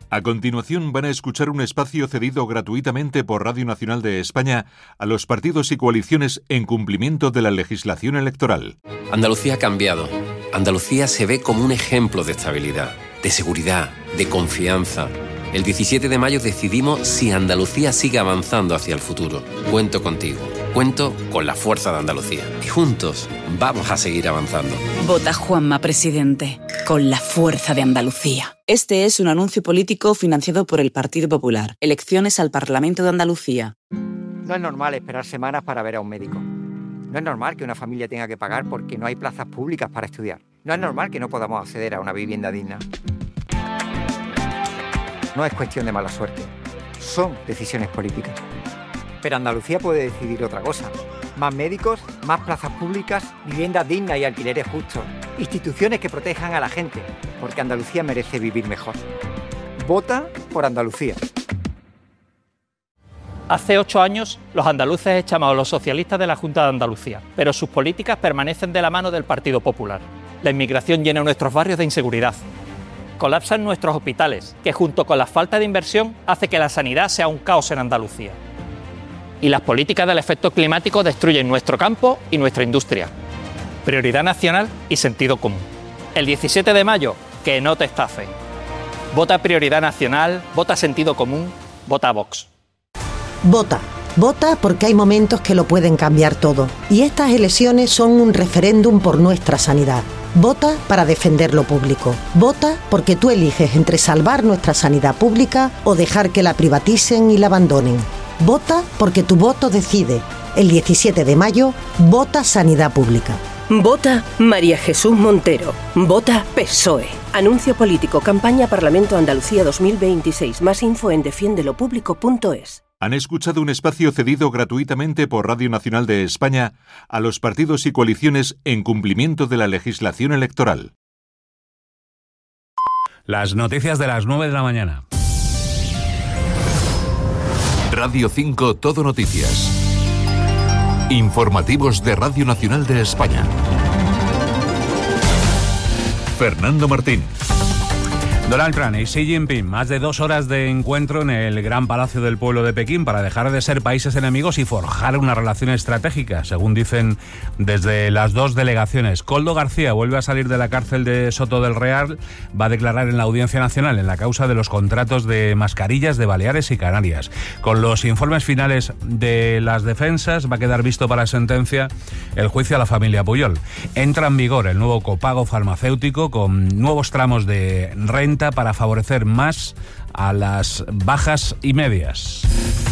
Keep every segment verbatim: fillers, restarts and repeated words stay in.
A continuación van a escuchar un espacio cedido gratuitamente por Radio Nacional de España a los partidos y coaliciones en cumplimiento de la legislación electoral. Andalucía ha cambiado. Andalucía se ve como un ejemplo de estabilidad, de seguridad, de confianza. El diecisiete de mayo decidimos si Andalucía sigue avanzando hacia el futuro. Cuento contigo. Cuento con la fuerza de Andalucía. Y juntos vamos a seguir avanzando. Vota Juanma Presidente, con la fuerza de Andalucía. Este es un anuncio político financiado por el Partido Popular. Elecciones al Parlamento de Andalucía. No es normal esperar semanas para ver a un médico. No es normal que una familia tenga que pagar porque no hay plazas públicas para estudiar. No es normal que no podamos acceder a una vivienda digna. No es cuestión de mala suerte. Son decisiones políticas. Pero Andalucía puede decidir otra cosa. Más médicos, más plazas públicas, viviendas dignas y alquileres justos. Instituciones que protejan a la gente, porque Andalucía merece vivir mejor. Vota por Andalucía. Hace ocho años, los andaluces echamos a los socialistas de la Junta de Andalucía, pero sus políticas permanecen de la mano del Partido Popular. La inmigración llena nuestros barrios de inseguridad. Colapsan nuestros hospitales, que junto con la falta de inversión hace que la sanidad sea un caos en Andalucía. Y las políticas del efecto climático destruyen nuestro campo y nuestra industria. Prioridad nacional y sentido común. El diecisiete de mayo, que no te estafen. Vota Prioridad Nacional, vota Sentido Común, vota Vox. Vota. Vota porque hay momentos que lo pueden cambiar todo. Y estas elecciones son un referéndum por nuestra sanidad. Vota para defender lo público. Vota porque tú eliges entre salvar nuestra sanidad pública o dejar que la privaticen y la abandonen. Vota porque tu voto decide. El diecisiete de mayo, vota Sanidad Pública. Vota María Jesús Montero. Vota P S O E. Anuncio político. Campaña Parlamento Andalucía dos mil veintiséis. Más info en defiendelo público punto es. Han escuchado un espacio cedido gratuitamente por Radio Nacional de España a los partidos y coaliciones en cumplimiento de la legislación electoral. Las noticias de las nueve de la mañana. Radio cinco Todo Noticias. Informativos de Radio Nacional de España. Fernando Martín. Donald Trump y Xi Jinping, más de dos horas de encuentro en el Gran Palacio del Pueblo de Pekín para dejar de ser países enemigos y forjar una relación estratégica, según dicen desde las dos delegaciones. Koldo García vuelve a salir de la cárcel de Soto del Real, va a declarar en la Audiencia Nacional en la causa de los contratos de mascarillas de Baleares y Canarias. Con los informes finales de las defensas va a quedar visto para sentencia el juicio a la familia Puyol. Entra en vigor el nuevo copago farmacéutico con nuevos tramos de renta para favorecer más a las bajas y medias.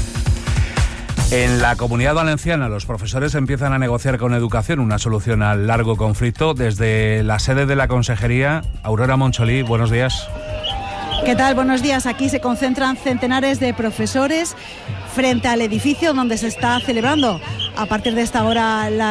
En la Comunidad Valenciana, los profesores empiezan a negociar con Educación una solución al largo conflicto. Desde la sede de la Consejería, Aurora Moncholí, buenos días. ¿Qué tal? Buenos días. Aquí se concentran centenares de profesores frente al edificio donde se está celebrando a partir de esta hora la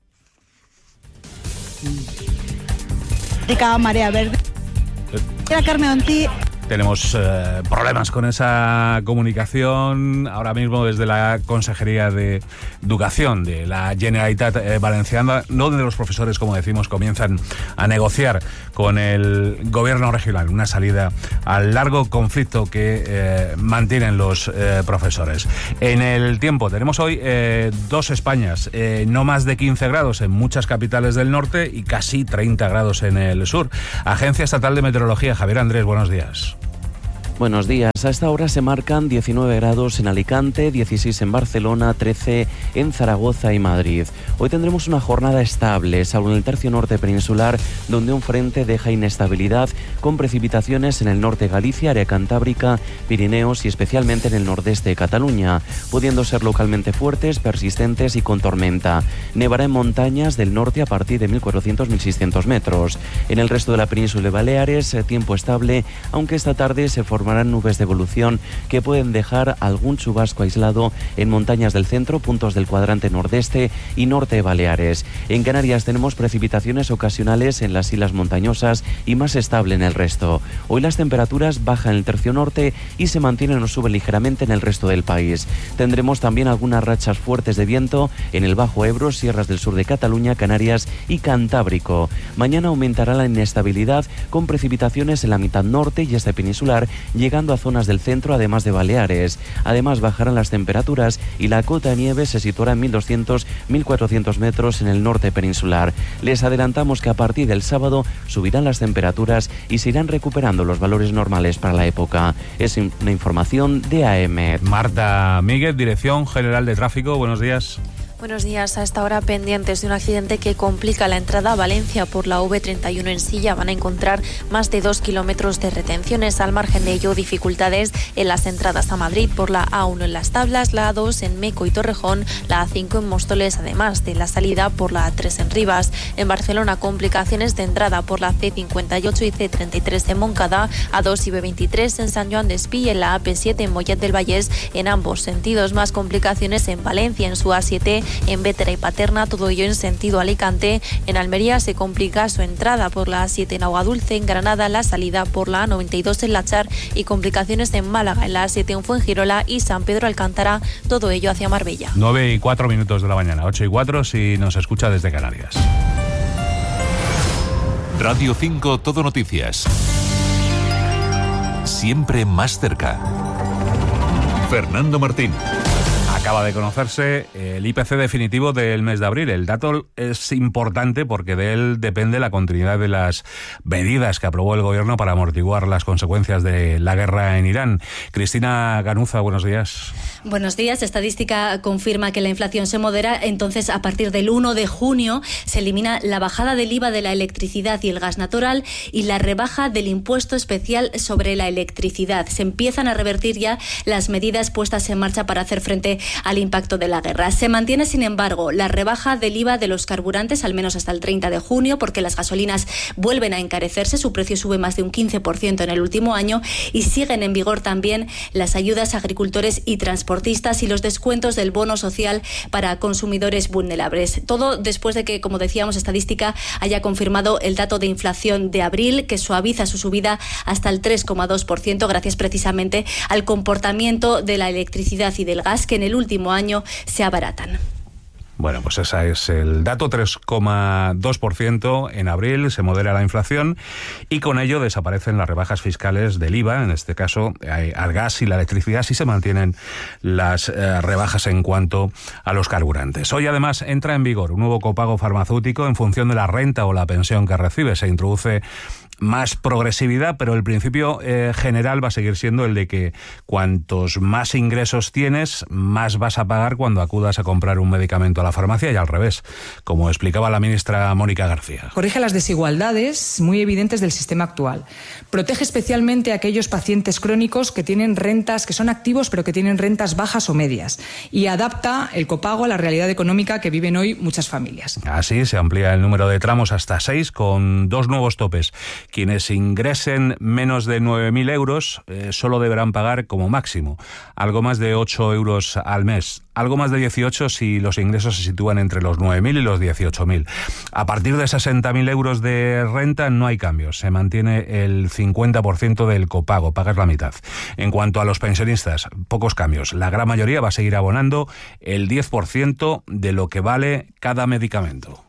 Marea Verde. Carmen Onti. Tenemos eh, problemas con esa comunicación ahora mismo desde la Consejería de Educación de la Generalitat eh, Valenciana, donde los profesores, como decimos, comienzan a negociar con el gobierno regional una salida al largo conflicto que eh, mantienen los eh, profesores. En el tiempo tenemos hoy eh, dos Españas, eh, no más de quince grados en muchas capitales del norte y casi treinta grados en el sur. Agencia Estatal de Meteorología, Javier Andrés, buenos días. Buenos días. A esta hora se marcan diecinueve grados en Alicante, dieciséis en Barcelona, trece en Zaragoza y Madrid. Hoy tendremos una jornada estable, salvo en el tercio norte peninsular, donde un frente deja inestabilidad con precipitaciones en el norte de Galicia, área cantábrica, Pirineos y especialmente en el nordeste de Cataluña, pudiendo ser localmente fuertes, persistentes y con tormenta. Nevará en montañas del norte a partir de mil cuatrocientos a mil seiscientos metros. En el resto de la península de Baleares, tiempo estable, aunque esta tarde se formarán nubes de evolución que pueden dejar algún chubasco aislado en montañas del centro, puntos del cuadrante nordeste y norte de Baleares. En Canarias tenemos precipitaciones ocasionales en las islas montañosas y más estable en el resto. Hoy las temperaturas bajan en el tercio norte y se mantienen o suben ligeramente en el resto del país. Tendremos también algunas rachas fuertes de viento en el Bajo Ebro, sierras del sur de Cataluña, Canarias y Cantábrico. Mañana aumentará la inestabilidad con precipitaciones en la mitad norte y este peninsular llegando a zonas del centro además de Baleares. Además bajarán las temperaturas y la cota de nieve se situará en mil doscientos a mil cuatrocientos metros en el norte peninsular. Les adelantamos que a partir del sábado subirán las temperaturas y se irán recuperando los valores normales para la época. Es una información de A M. Marta Míguez, Dirección General de Tráfico, buenos días. Buenos días. A esta hora pendientes de un accidente que complica la entrada a Valencia por la A V treinta y uno en Silla. Van a encontrar más de dos kilómetros de retenciones. Al margen de ello, dificultades en las entradas a Madrid por la A uno en Las Tablas, la A dos en Meco y Torrejón, la A cinco en Móstoles, además de la salida por la A tres en Rivas. En Barcelona, complicaciones de entrada por la C cincuenta y ocho y C treinta y tres en Montcada, A dos y B veintitrés en San Joan d'Espí y en la A P siete en Mollet del Vallès en ambos sentidos. Más complicaciones en Valencia, en su A siete, en Bétera y Paterna, todo ello en sentido Alicante. En Almería se complica su entrada por la A siete en Aguadulce, en Granada la salida por la A noventa y dos en Lachar y complicaciones en Málaga, en la A siete en Fuengirola y San Pedro Alcántara, todo ello hacia Marbella. nueve y cuatro minutos de la mañana, ocho y cuatro si nos escucha desde Canarias. Radio cinco Todo Noticias. Siempre más cerca. Fernando Martín. Acaba de conocerse el I P C definitivo del mes de abril. El dato es importante porque de él depende la continuidad de las medidas que aprobó el gobierno para amortiguar las consecuencias de la guerra en Irán. Cristina Ganuza, buenos días. Buenos días. Estadística confirma que la inflación se modera. Entonces, a partir del uno de junio se elimina la bajada del I V A de la electricidad y el gas natural y la rebaja del impuesto especial sobre la electricidad. Se empiezan a revertir ya las medidas puestas en marcha para hacer frente al impacto de la guerra. Se mantiene, sin embargo, la rebaja del I V A de los carburantes, al menos hasta el treinta de junio, porque las gasolinas vuelven a encarecerse. Su precio sube más de un quince por ciento en el último año y siguen en vigor también las ayudas a agricultores y transportistas y los descuentos del bono social para consumidores vulnerables. Todo después de que, como decíamos, Estadística haya confirmado el dato de inflación de abril, que suaviza su subida hasta el tres coma dos por ciento, gracias precisamente al comportamiento de la electricidad y del gas, que en el último año se abaratan. Bueno, pues ese es el dato, tres coma dos por ciento en abril, se modera la inflación y con ello desaparecen las rebajas fiscales del I V A, en este caso al gas y la electricidad, si se mantienen las eh, rebajas en cuanto a los carburantes. Hoy además entra en vigor un nuevo copago farmacéutico en función de la renta o la pensión que recibe. Se introduce más progresividad, pero el principio eh, general va a seguir siendo el de que cuantos más ingresos tienes, más vas a pagar cuando acudas a comprar un medicamento a la farmacia y al revés, como explicaba la ministra Mónica García. Corrige las desigualdades muy evidentes del sistema actual. Protege especialmente a aquellos pacientes crónicos que tienen rentas, que son activos pero que tienen rentas bajas o medias, y adapta el copago a la realidad económica que viven hoy muchas familias. Así se amplía el número de tramos hasta seis con dos nuevos topes. Quienes ingresen menos de nueve mil euros eh, solo deberán pagar como máximo algo más de ocho euros al mes, algo más de dieciocho si los ingresos se sitúan entre los nueve mil y los dieciocho mil. A partir de sesenta mil euros de renta no hay cambios, se mantiene el cincuenta por ciento del copago, pagas la mitad. En cuanto a los pensionistas, pocos cambios, la gran mayoría va a seguir abonando el diez por ciento de lo que vale cada medicamento.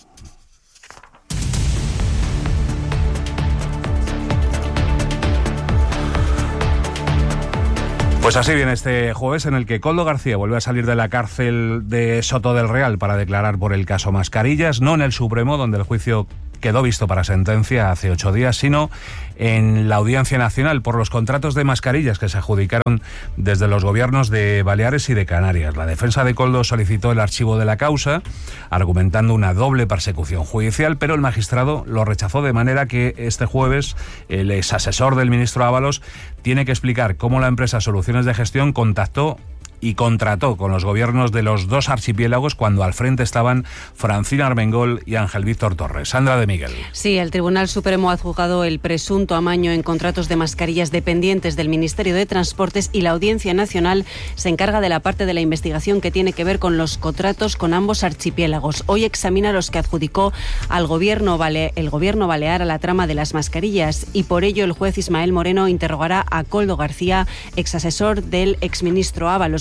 Pues así viene este jueves, en el que Koldo García vuelve a salir de la cárcel de Soto del Real para declarar por el caso Mascarillas, no en el Supremo, donde el juicio quedó visto para sentencia hace ocho días, sino en la Audiencia Nacional por los contratos de mascarillas que se adjudicaron desde los gobiernos de Baleares y de Canarias. La defensa de Koldo solicitó el archivo de la causa, argumentando una doble persecución judicial, pero el magistrado lo rechazó, de manera que este jueves el ex asesor del ministro Ábalos tiene que explicar cómo la empresa Soluciones de Gestión contactó y contrató con los gobiernos de los dos archipiélagos cuando al frente estaban Francina Armengol y Ángel Víctor Torres. Sandra de Miguel. Sí, el Tribunal Supremo ha juzgado el presunto amaño en contratos de mascarillas dependientes del Ministerio de Transportes y la Audiencia Nacional se encarga de la parte de la investigación que tiene que ver con los contratos con ambos archipiélagos. Hoy examina los que adjudicó al gobierno bale- el gobierno balear a la trama de las mascarillas y por ello el juez Ismael Moreno interrogará a Koldo García, exasesor del exministro Ábalos,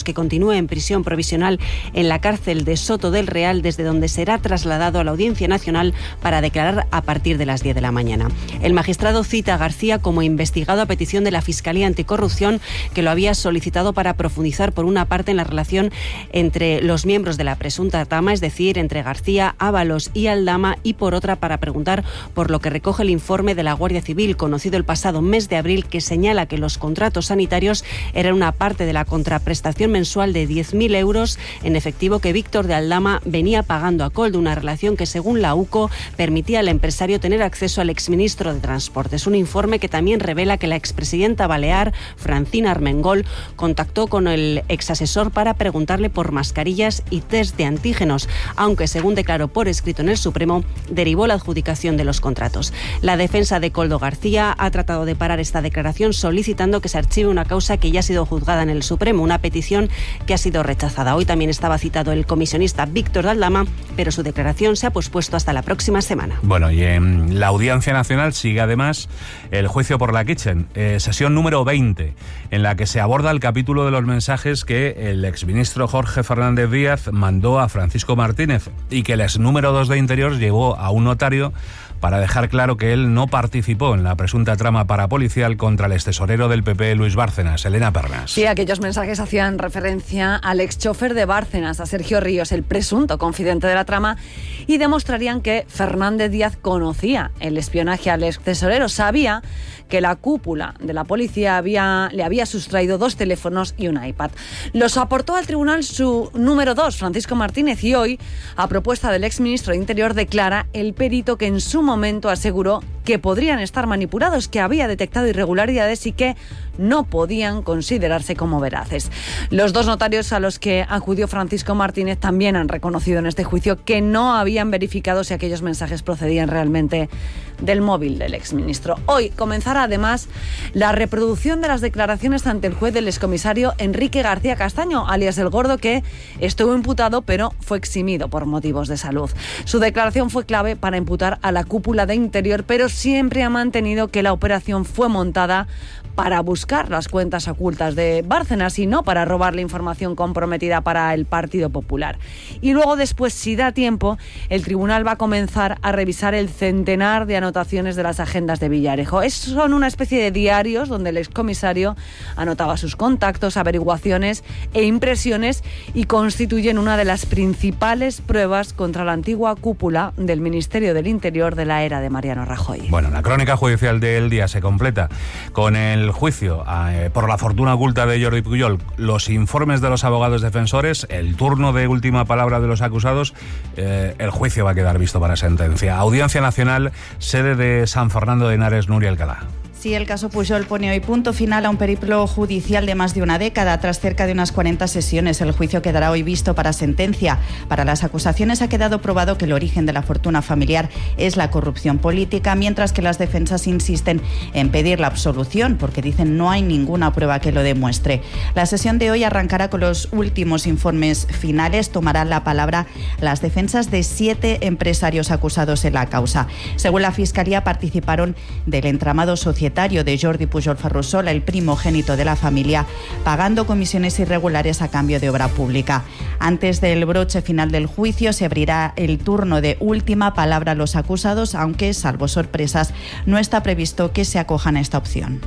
que continúe en prisión provisional en la cárcel de Soto del Real, desde donde será trasladado a la Audiencia Nacional para declarar a partir de las diez de la mañana. El magistrado cita a García como investigado a petición de la Fiscalía Anticorrupción, que lo había solicitado para profundizar por una parte en la relación entre los miembros de la presunta trama, es decir, entre García, Ábalos y Aldama, y por otra para preguntar por lo que recoge el informe de la Guardia Civil, conocido el pasado mes de abril, que señala que los contratos sanitarios eran una parte de la contraprestación mensual de diez mil euros en efectivo que Víctor de Aldama venía pagando a Coldo, una relación que, según la U C O, permitía al empresario tener acceso al exministro de Transportes. Un informe que también revela que la expresidenta balear, Francina Armengol, contactó con el exasesor para preguntarle por mascarillas y test de antígenos, aunque, según declaró por escrito en el Supremo, derivó la adjudicación de los contratos. La defensa de Coldo García ha tratado de parar esta declaración solicitando que se archive una causa que ya ha sido juzgada en el Supremo, una petición que ha sido rechazada. Hoy también estaba citado el comisionista Víctor de Aldama, pero su declaración se ha pospuesto hasta la próxima semana. Bueno, y en la Audiencia Nacional sigue además el juicio por la Kitchen, eh, sesión número veinte, en la que se aborda el capítulo de los mensajes que el exministro Jorge Fernández Díaz mandó a Francisco Martínez y que el ex número dos de Interior llevó a un notario para dejar claro que él no participó en la presunta trama parapolicial contra el extesorero del P P, Luis Bárcenas. Elena Pernas. Sí, aquellos mensajes hacían referencia al exchofer de Bárcenas, a Sergio Ríos, el presunto confidente de la trama, y demostrarían que Fernández Díaz conocía el espionaje al extesorero, sabía que la cúpula de la policía había, le había sustraído dos teléfonos y un iPad. Los aportó al tribunal su número dos, Francisco Martínez, y hoy, a propuesta del exministro de Interior, declara el perito que en su momento aseguró que podrían estar manipulados, que había detectado irregularidades y que no podían considerarse como veraces. Los dos notarios a los que acudió Francisco Martínez también han reconocido en este juicio que no habían verificado si aquellos mensajes procedían realmente del móvil del exministro. Hoy comenzará además la reproducción de las declaraciones ante el juez del excomisario Enrique García Castaño, alias El Gordo, que estuvo imputado pero fue eximido por motivos de salud. Su declaración fue clave para imputar a la cúpula de Interior, pero siempre ha mantenido que la operación fue montada para buscar las cuentas ocultas de Bárcenas y no para robar la información comprometida para el Partido Popular. Y luego después, si da tiempo, el tribunal va a comenzar a revisar el centenar de anotaciones de las agendas de Villarejo. Es, son una especie de diarios donde el excomisario anotaba sus contactos, averiguaciones e impresiones y constituyen una de las principales pruebas contra la antigua cúpula del Ministerio del Interior de la era de Mariano Rajoy. Bueno, la crónica judicial del día se completa con el juicio eh, por la fortuna oculta de Jordi Pujol, los informes de los abogados defensores, el turno de última palabra de los acusados. Eh, el juicio va a quedar visto para sentencia. Audiencia Nacional, sede de San Fernando de Henares, Nuria Alcalá. Sí, el caso Pujol pone hoy punto final a un periplo judicial de más de una década. Tras cerca de unas cuarenta sesiones, el juicio quedará hoy visto para sentencia. Para las acusaciones ha quedado probado que el origen de la fortuna familiar es la corrupción política, mientras que las defensas insisten en pedir la absolución porque dicen no hay ninguna prueba que lo demuestre. La sesión de hoy arrancará con los últimos informes finales. Tomarán la palabra las defensas de siete empresarios acusados en la causa. Según la Fiscalía, participaron del entramado societario de Jordi Pujol Ferrusola, el primogénito de la familia, pagando comisiones irregulares a cambio de obra pública. Antes del broche final del juicio se abrirá el turno de última palabra a los acusados, aunque, salvo sorpresas, no está previsto que se acojan a esta opción.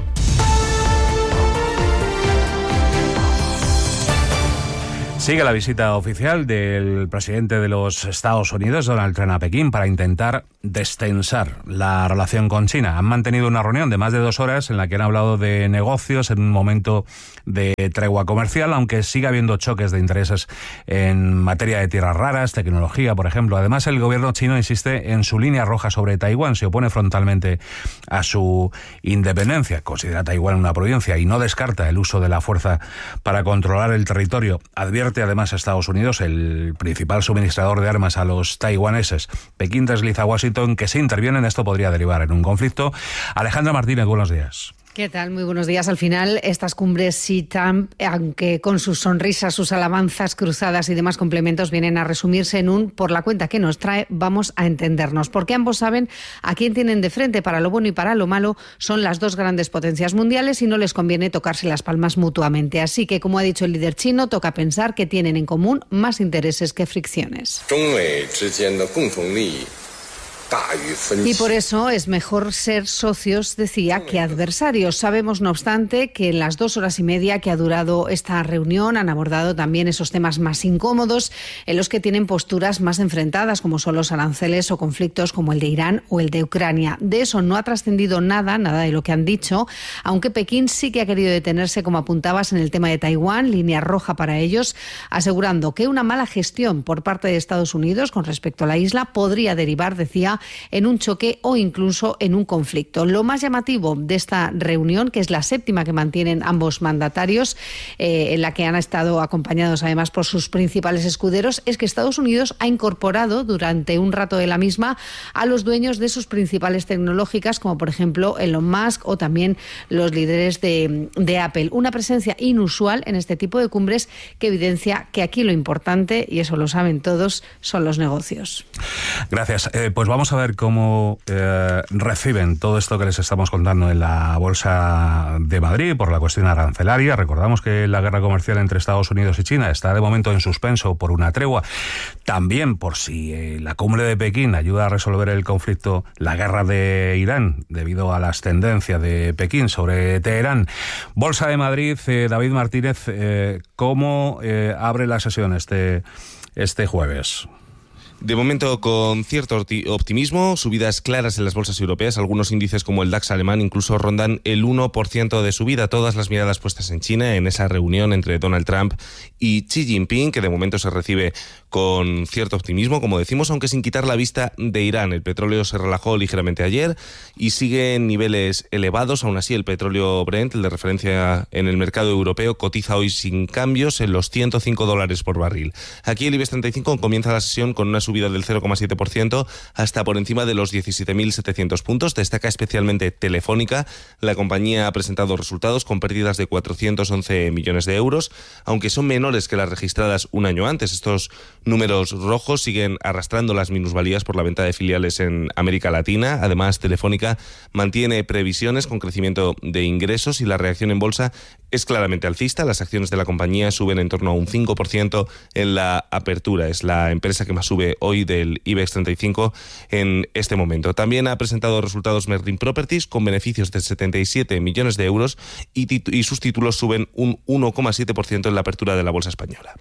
Sigue la visita oficial del presidente de los Estados Unidos, Donald Trump, a Pekín para intentar destensar la relación con China. Han mantenido una reunión de más de dos horas en la que han hablado de negocios en un momento de tregua comercial, aunque sigue habiendo choques de intereses en materia de tierras raras, tecnología, por ejemplo. Además, el gobierno chino insiste en su línea roja sobre Taiwán, se opone frontalmente a su independencia, considera a Taiwán una provincia y no descarta el uso de la fuerza para controlar el territorio. Advierte además a Estados Unidos, el principal suministrador de armas a los taiwaneses. Pekín desliza a Washington que si intervienen esto podría derivar en un conflicto. Alejandra Martínez, buenos días. ¿Qué tal? Muy buenos días. Al final, estas cumbres Xi-Trump, aunque con sus sonrisas, sus alabanzas cruzadas y demás complementos, vienen a resumirse en un por la cuenta que nos trae, vamos a entendernos. Porque ambos saben a quién tienen de frente para lo bueno y para lo malo. Son las dos grandes potencias mundiales y no les conviene tocarse las palmas mutuamente. Así que, como ha dicho el líder chino, toca pensar que tienen en común más intereses que fricciones. Y por eso es mejor ser socios, decía, que adversarios. Sabemos, no obstante, que en las dos horas y media que ha durado esta reunión han abordado también esos temas más incómodos, en los que tienen posturas más enfrentadas, como son los aranceles o conflictos como el de Irán o el de Ucrania. De eso no ha trascendido nada, nada de lo que han dicho, aunque Pekín sí que ha querido detenerse, como apuntabas, en el tema de Taiwán, línea roja para ellos, asegurando que una mala gestión por parte de Estados Unidos con respecto a la isla podría derivar, decía, en un choque o incluso en un conflicto. Lo más llamativo de esta reunión, que es la séptima que mantienen ambos mandatarios, eh, en la que han estado acompañados además por sus principales escuderos, es que Estados Unidos ha incorporado durante un rato de la misma a los dueños de sus principales tecnológicas, como por ejemplo Elon Musk o también los líderes de, de Apple. Una presencia inusual en este tipo de cumbres que evidencia que aquí lo importante, y eso lo saben todos, son los negocios. Gracias. Eh, pues vamos a ver cómo eh, reciben todo esto que les estamos contando en la Bolsa de Madrid por la cuestión arancelaria. Recordamos que la guerra comercial entre Estados Unidos y China está de momento en suspenso por una tregua. También por si eh, la cumbre de Pekín ayuda a resolver el conflicto, la guerra de Irán, debido a las tendencias de Pekín sobre Teherán. Bolsa de Madrid, eh, David Martínez, eh, ¿cómo eh, abre la sesión este, este jueves? De momento con cierto optimismo, subidas claras en las bolsas europeas. Algunos índices como el DAX alemán incluso rondan el uno por ciento de subida. Todas las miradas puestas en China, en esa reunión entre Donald Trump y Xi Jinping, que de momento se recibe con cierto optimismo, como decimos, aunque sin quitar la vista de Irán. El petróleo se relajó ligeramente ayer y sigue en niveles elevados. Aún así, el petróleo Brent, el de referencia en el mercado europeo, cotiza hoy sin cambios en los ciento cinco dólares por barril. Aquí el IBEX treinta y cinco comienza la sesión con una subida del cero coma siete por ciento hasta por encima de los diecisiete mil setecientos puntos. Destaca especialmente Telefónica. La compañía ha presentado resultados con pérdidas de cuatrocientos once millones de euros, aunque son menores que las registradas un año antes. Estos números rojos siguen arrastrando las minusvalías por la venta de filiales en América Latina. Además, Telefónica mantiene previsiones con crecimiento de ingresos y la reacción en bolsa es claramente alcista. Las acciones de la compañía suben en torno a un cinco por ciento en la apertura. Es la empresa que más sube hoy del IBEX treinta y cinco en este momento. También ha presentado resultados Merlin Properties con beneficios de setenta y siete millones de euros y, y sus títulos suben un uno coma siete por ciento en la apertura de la bolsa española.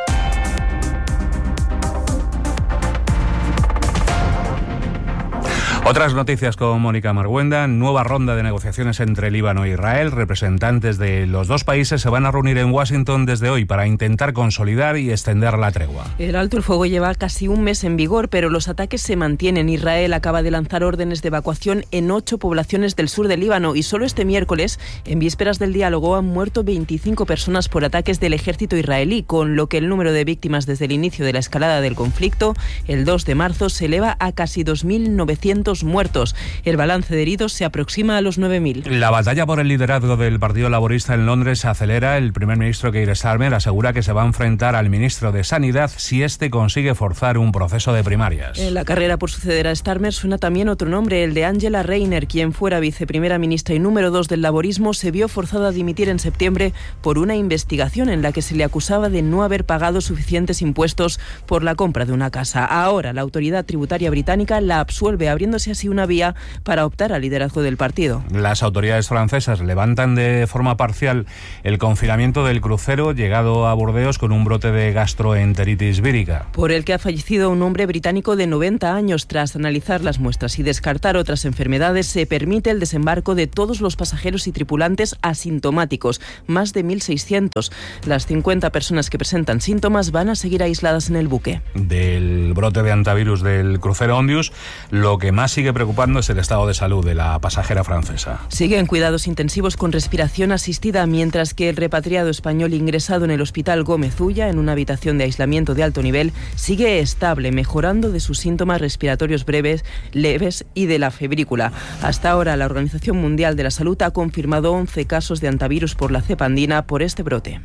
Otras noticias con Mónica Marguenda. Nueva ronda de negociaciones entre Líbano e Israel. Representantes de los dos países se van a reunir en Washington desde hoy para intentar consolidar y extender la tregua. El alto el fuego lleva casi un mes en vigor, pero los ataques se mantienen. Israel acaba de lanzar órdenes de evacuación en ocho poblaciones del sur del Líbano y solo este miércoles, en vísperas del diálogo, han muerto veinticinco personas por ataques del ejército israelí, con lo que el número de víctimas desde el inicio de la escalada del conflicto, el dos de marzo, se eleva a casi dos mil novecientos muertos. El balance de heridos se aproxima a los nueve mil. La batalla por el liderazgo del Partido Laborista en Londres se acelera. El primer ministro Keir Starmer asegura que se va a enfrentar al ministro de Sanidad si este consigue forzar un proceso de primarias. En la carrera por suceder a Starmer suena también otro nombre, el de Angela Rayner, quien fuera viceprimera ministra y número dos del laborismo, se vio forzada a dimitir en septiembre por una investigación en la que se le acusaba de no haber pagado suficientes impuestos por la compra de una casa. Ahora la autoridad tributaria británica la absuelve, abriéndose así una vía para optar al liderazgo del partido. Las autoridades francesas levantan de forma parcial el confinamiento del crucero llegado a Burdeos con un brote de gastroenteritis vírica, por el que ha fallecido un hombre británico de noventa años. Tras analizar las muestras y descartar otras enfermedades, se permite el desembarco de todos los pasajeros y tripulantes asintomáticos, más de mil seiscientos. Las cincuenta personas que presentan síntomas van a seguir aisladas en el buque. Del brote de antivirus del crucero Ondius, lo que más más sigue preocupando es el estado de salud de la pasajera francesa. Sigue en cuidados intensivos con respiración asistida, mientras que el repatriado español ingresado en el Hospital Gómez Ulla, en una habitación de aislamiento de alto nivel, sigue estable, mejorando de sus síntomas respiratorios breves, leves y de la febrícula. Hasta ahora, la Organización Mundial de la Salud ha confirmado once casos de antivirus por la cepa andina por este brote.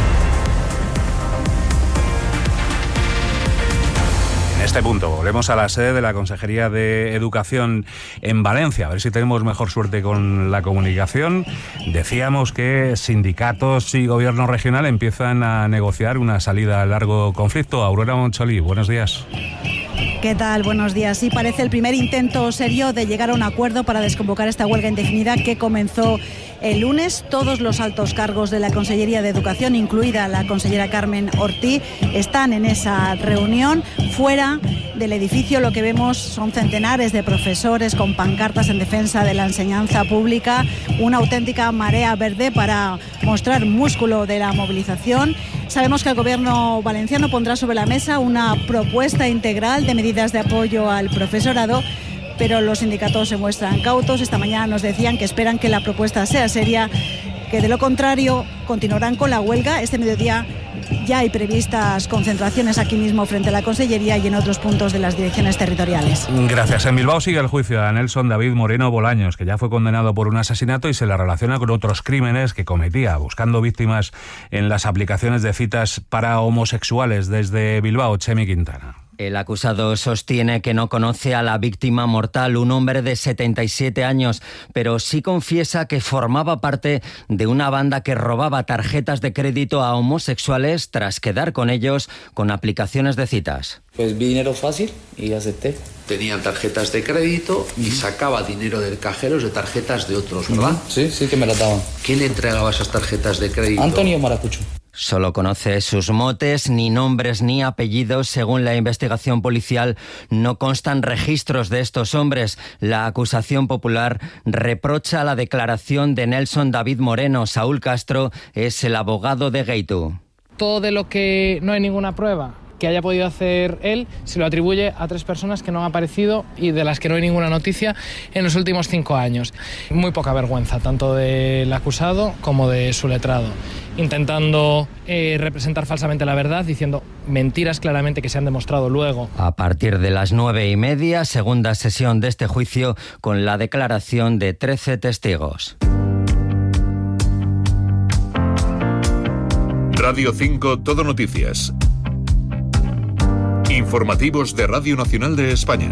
En este punto volvemos a la sede de la Consejería de Educación en Valencia, a ver si tenemos mejor suerte con la comunicación. Decíamos que sindicatos y gobierno regional empiezan a negociar una salida al largo conflicto. Aurora Moncholí, buenos días. ¿Qué tal? Buenos días. Sí, parece el primer intento serio de llegar a un acuerdo para desconvocar esta huelga indefinida que comenzó el lunes. Todos los altos cargos de la Consellería de Educación, incluida la consellera Carmen Ortiz, están en esa reunión. Fuera del edificio lo que vemos son centenares de profesores con pancartas en defensa de la enseñanza pública, una auténtica marea verde para mostrar músculo de la movilización. Sabemos que el Gobierno valenciano pondrá sobre la mesa una propuesta integral de medidas de apoyo al profesorado, pero los sindicatos se muestran cautos. Esta mañana nos decían que esperan que la propuesta sea seria, que de lo contrario continuarán con la huelga. Este mediodía ya hay previstas concentraciones aquí mismo frente a la Consellería y en otros puntos de las direcciones territoriales. Gracias. En Bilbao sigue el juicio a Nelson David Moreno Bolaños, que ya fue condenado por un asesinato y se le relaciona con otros crímenes que cometía, buscando víctimas en las aplicaciones de citas para homosexuales. Desde Bilbao, Chemi Quintana. El acusado sostiene que no conoce a la víctima mortal, un hombre de setenta y siete años, pero sí confiesa que formaba parte de una banda que robaba tarjetas de crédito a homosexuales tras quedar con ellos con aplicaciones de citas. Pues vi dinero fácil y acepté. Tenían tarjetas de crédito y sacaba dinero del cajero de tarjetas de otros, ¿verdad? Sí, sí que me las daban. ¿Quién le entregaba esas tarjetas de crédito? Antonio Maracucho. Solo conoce sus motes, ni nombres ni apellidos. Según la investigación policial, no constan registros de estos hombres. La acusación popular reprocha la declaración de Nelson David Moreno. Saúl Castro es el abogado de Geitu. Todo de lo que no hay ninguna prueba que haya podido hacer él, se lo atribuye a tres personas que no han aparecido y de las que no hay ninguna noticia en los últimos cinco años. Muy poca vergüenza, tanto del acusado como de su letrado, intentando eh, representar falsamente la verdad, diciendo mentiras claramente que se han demostrado luego. A partir de las nueve y media, segunda sesión de este juicio con la declaración de trece testigos. Radio cinco, Todo Noticias. Informativos de Radio Nacional de España.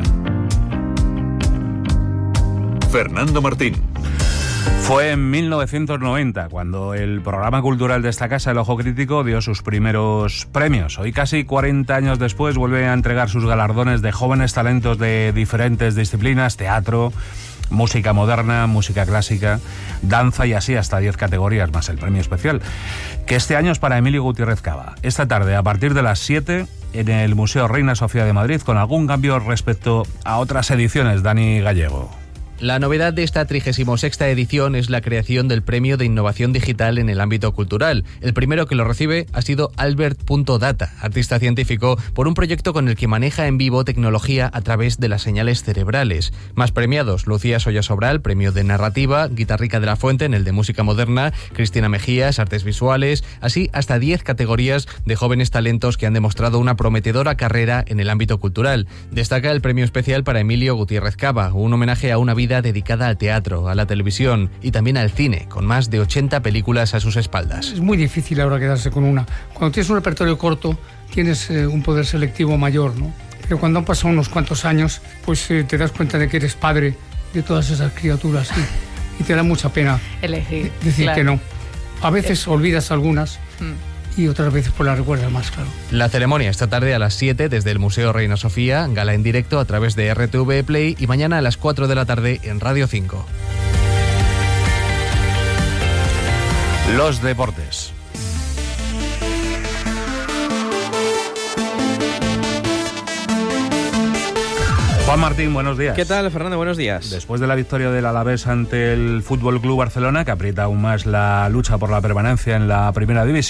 Fernando Martín. Fue en mil novecientos noventa cuando el programa cultural de esta casa, El Ojo Crítico, dio sus primeros premios. Hoy, casi cuarenta años después, vuelve a entregar sus galardones de jóvenes talentos de diferentes disciplinas: teatro, música moderna, música clásica, danza y así hasta diez categorías más el premio especial, que este año es para Emilio Gutiérrez Cava. Esta tarde, a partir de las siete, en el Museo Reina Sofía de Madrid, con algún cambio respecto a otras ediciones. Dani Gallego. La novedad de esta trigésima sexta edición es la creación del Premio de Innovación Digital en el ámbito cultural. El primero que lo recibe ha sido Albert.data, artista científico, por un proyecto con el que maneja en vivo tecnología a través de las señales cerebrales. Más premiados: Lucía Soya Sobral, premio de narrativa; Guitarrica de la Fuente en el de música moderna; Cristina Mejías, artes visuales; así hasta diez categorías de jóvenes talentos que han demostrado una prometedora carrera en el ámbito cultural. Destaca el premio especial para Emilio Gutiérrez Cava, un homenaje a una vida dedicada al teatro, a la televisión y también al cine, con más de ochenta películas a sus espaldas. Es muy difícil ahora quedarse con una. Cuando tienes un repertorio corto, tienes eh, un poder selectivo mayor, ¿no? Pero cuando han pasado unos cuantos años, pues eh, te das cuenta de que eres padre de todas esas criaturas y, y te da mucha pena elegir, decir claro. que no. A veces eh. olvidas algunas. Mm. Y otras veces pues la recuerdas más, claro. La ceremonia esta tarde a las siete desde el Museo Reina Sofía, gala en directo a través de R T V Play, y mañana a las cuatro de la tarde en Radio cinco. Los deportes. Juan Martín, buenos días. ¿Qué tal, Fernando? Buenos días. Después de la victoria del Alavés ante el Fútbol Club Barcelona, que aprieta aún más la lucha por la permanencia en la primera división,